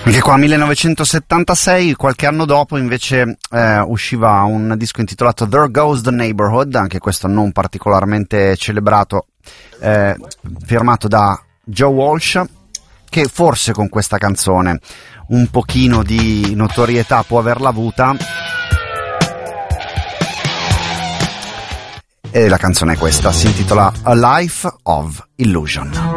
Anche qua 1976, qualche anno dopo invece usciva un disco intitolato There Goes the Neighborhood, anche questo non particolarmente celebrato, firmato da Joe Walsh, che forse con questa canzone un pochino di notorietà può averla avuta. E la canzone è questa, si intitola A Life of Illusion.